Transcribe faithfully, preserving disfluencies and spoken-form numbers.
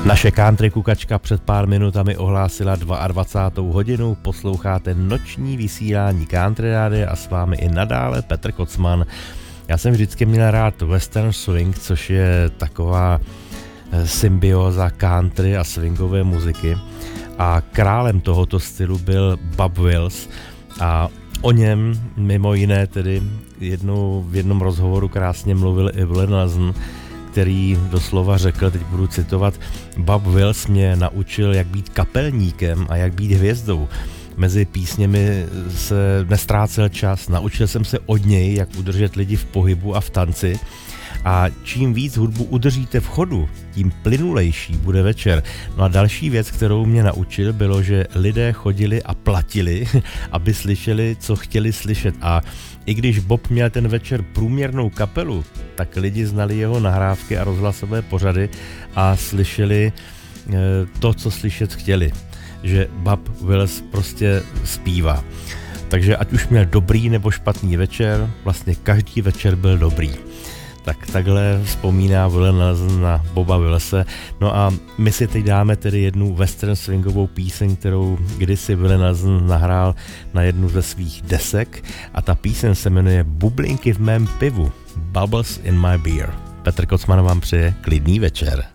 Naše country kukačka před pár minutami ohlásila dvacátou druhou hodinu, posloucháte noční vysílání Country Rádia a s vámi i nadále Petr Kocman. Já jsem vždycky měl rád western swing, což je taková symbioza country a swingové muziky a králem tohoto stylu byl Bob Wills a o něm mimo jiné tedy jednou, v jednom rozhovoru krásně mluvil i Willie Nelson, který doslova řekl, teď budu citovat, Bob Wills mě naučil, jak být kapelníkem a jak být hvězdou. Mezi písněmi se nestrácel čas, naučil jsem se od něj, jak udržet lidi v pohybu a v tanci. A čím víc hudbu udržíte v chodu, tím plynulejší bude večer. No a další věc, kterou mě naučil, bylo, že lidé chodili a platili, aby slyšeli, co chtěli slyšet. A i když Bob měl ten večer průměrnou kapelu, tak lidi znali jeho nahrávky a rozhlasové pořady a slyšeli e, to, co slyšet chtěli. Že Bob Wills prostě zpívá. Takže ať už měl dobrý nebo špatný večer, vlastně každý večer byl dobrý. Tak takhle vzpomíná Willie Nelson na Boba Willse. No a my si teď dáme tedy jednu western swingovou píseň, kterou kdysi Willie Nelson nahrál na jednu ze svých desek a ta píseň se jmenuje Bublinky v mém pivu, Bubbles in my beer. Petr Kocman vám přeje klidný večer.